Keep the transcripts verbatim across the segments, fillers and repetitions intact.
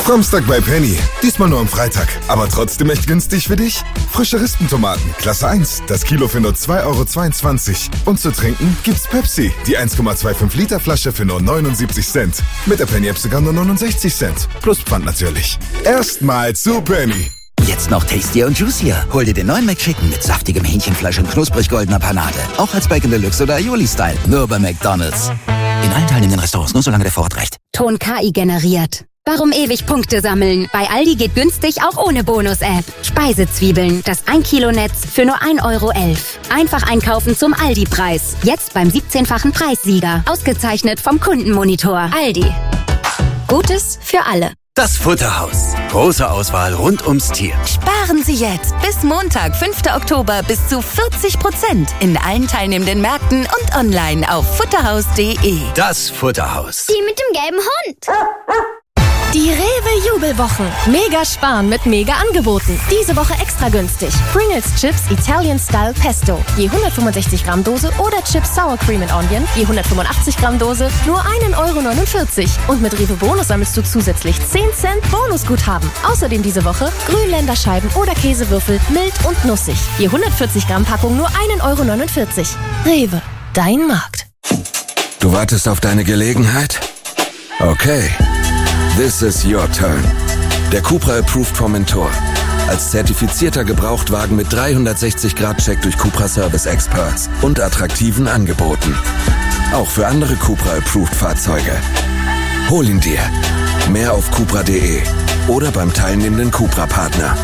Samstag bei Penny. Diesmal nur am Freitag. Aber trotzdem echt günstig für dich? Frische Rispentomaten, Klasse eins. Das Kilo für nur zwei Euro zweiundzwanzig. Und zu trinken gibt's Pepsi. Die eins Komma fünfundzwanzig Liter Flasche für nur neunundsiebzig Cent. Mit der Penny-App sogar nur neunundsechzig Cent. Plus Pfand natürlich. Erstmal zu Penny. Jetzt noch tastier und juicier. Hol dir den neuen McChicken mit saftigem Hähnchenfleisch und knusprig goldener Panade. Auch als Bacon Deluxe oder Aioli-Style. Nur bei McDonald's. In allen teilnehmenden Restaurants, nur solange der Vorrat reicht. Ton K I generiert. Warum ewig Punkte sammeln? Bei Aldi geht günstig auch ohne Bonus-App. Speisezwiebeln, das ein Kilo Netz für nur ein Euro elf. Einfach einkaufen zum Aldi-Preis. Jetzt beim siebzehnfachen Preissieger. Ausgezeichnet vom Kundenmonitor. Aldi. Gutes für alle. Das Futterhaus. Große Auswahl rund ums Tier. Sparen Sie jetzt bis Montag, fünften Oktober bis zu vierzig Prozent in allen teilnehmenden Märkten und online auf futterhaus punkt de. Das Futterhaus. Die mit dem gelben Hund. Die Rewe-Jubelwochen. Mega sparen mit Mega-Angeboten. Diese Woche extra günstig. Pringles Chips Italian Style Pesto. Je hundertfünfundsechzig Gramm Dose oder Chips Sour Cream and Onion. Je hundertfünfundachtzig Gramm Dose. Nur ein Euro neunundvierzig. Und mit Rewe Bonus sammelst du zusätzlich zehn Cent Bonusguthaben. Außerdem diese Woche Grünländerscheiben oder Käsewürfel mild und nussig. Je hundertvierzig Gramm Packung nur ein Euro neunundvierzig. Rewe. Dein Markt. Du wartest auf deine Gelegenheit? Okay. This is your turn. Der Cupra Approved Formentor. Als zertifizierter Gebrauchtwagen mit dreihundertsechzig Grad Check durch Cupra Service Experts und attraktiven Angeboten. Auch für andere Cupra Approved Fahrzeuge. Hol ihn dir. Mehr auf cupra punkt de oder beim teilnehmenden Cupra-Partner.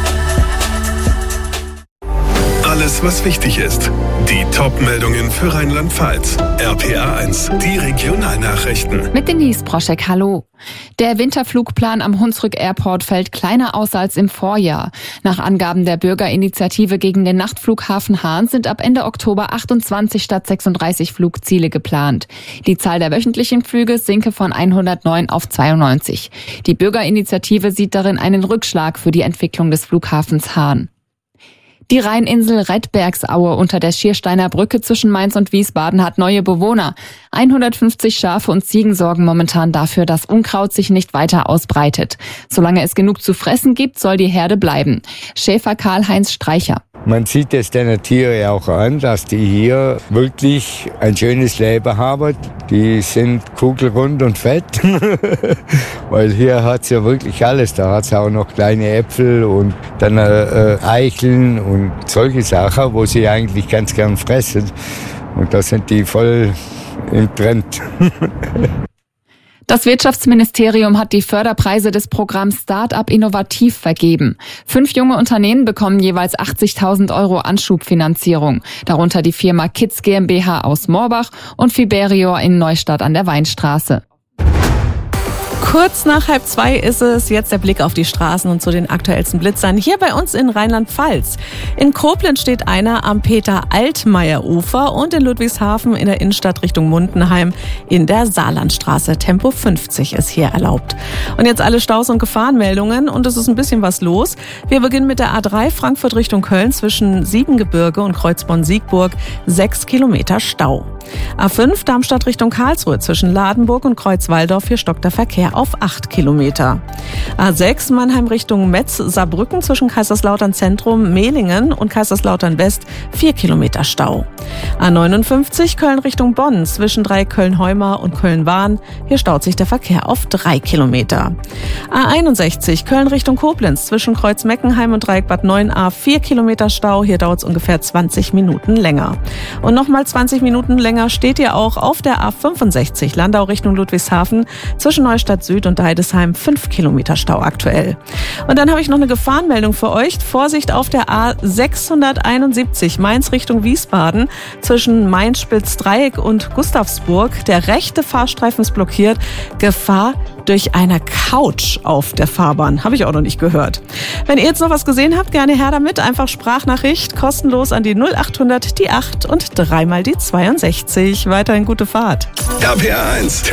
Alles, was wichtig ist. Die Top-Meldungen für Rheinland-Pfalz. R P A eins, die Regionalnachrichten. Mit Denise Broschek, hallo. Der Winterflugplan am Hunsrück Airport fällt kleiner aus als im Vorjahr. Nach Angaben der Bürgerinitiative gegen den Nachtflughafen Hahn sind ab Ende Oktober achtundzwanzig statt sechsunddreißig Flugziele geplant. Die Zahl der wöchentlichen Flüge sinke von hundertneun auf zweiundneunzig. Die Bürgerinitiative sieht darin einen Rückschlag für die Entwicklung des Flughafens Hahn. Die Rheininsel Redbergsaue unter der Schiersteiner Brücke zwischen Mainz und Wiesbaden hat neue Bewohner. hundertfünfzig Schafe und Ziegen sorgen momentan dafür, dass Unkraut sich nicht weiter ausbreitet. Solange es genug zu fressen gibt, soll die Herde bleiben. Schäfer Karl-Heinz Streicher. Man sieht es den Tieren auch an, dass die hier wirklich ein schönes Leben haben. Die sind kugelrund und fett, weil hier hat es ja wirklich alles. Da hat es auch noch kleine Äpfel und dann äh, Eicheln und solche Sachen, wo sie eigentlich ganz gern fressen. Und da sind die voll im Trend. Das Wirtschaftsministerium hat die Förderpreise des Programms Start-up Innovativ vergeben. Fünf junge Unternehmen bekommen jeweils achtzigtausend Euro Anschubfinanzierung. Darunter die Firma Kids GmbH aus Morbach und Fiberior in Neustadt an der Weinstraße. Kurz nach halb zwei ist es. Jetzt der Blick auf die Straßen und zu den aktuellsten Blitzern hier bei uns in Rheinland-Pfalz. In Koblenz steht einer am Peter-Altmaier-Ufer und in Ludwigshafen in der Innenstadt Richtung Mundenheim in der Saarlandstraße. Tempo fünfzig ist hier erlaubt. Und jetzt alle Staus und Gefahrenmeldungen und es ist ein bisschen was los. Wir beginnen mit der A drei Frankfurt Richtung Köln zwischen Siebengebirge und Kreuzborn-Siegburg. Sechs Kilometer Stau. A fünf Darmstadt Richtung Karlsruhe zwischen Ladenburg und Kreuzwaldorf. Hier stockt der Verkehr auf acht Kilometer. A sechs Mannheim Richtung Metz-Saarbrücken zwischen Kaiserslautern Zentrum, Mehlingen und Kaiserslautern West. vier Kilometer Stau. A neunundfünfzig Köln Richtung Bonn zwischen Dreieck-Köln-Heumar und Köln-Wahn. Hier staut sich der Verkehr auf drei Kilometer. A einundsechzig Köln Richtung Koblenz zwischen Kreuz-Meckenheim und Dreieck-Bad Neuenahr. vier Kilometer Stau. Hier dauert es ungefähr zwanzig Minuten länger. Und nochmal zwanzig Minuten länger steht ihr auch auf der A fünfundsechzig Landau Richtung Ludwigshafen zwischen Neustadt Süd und Deidesheim. fünf Kilometer Stau aktuell. Und dann habe ich noch eine Gefahrenmeldung für euch. Vorsicht auf der A sechshunderteinundsiebzig Mainz Richtung Wiesbaden zwischen Mainz-Spitz-Dreieck und Gustavsburg. Der rechte Fahrstreifen ist blockiert. Gefahr durch eine Couch auf der Fahrbahn. Habe ich auch noch nicht gehört. Wenn ihr jetzt noch was gesehen habt, gerne her damit. Einfach Sprachnachricht, kostenlos an die null achthundert, die acht und dreimal die zweiundsechzig. Weiterhin gute Fahrt. R P A eins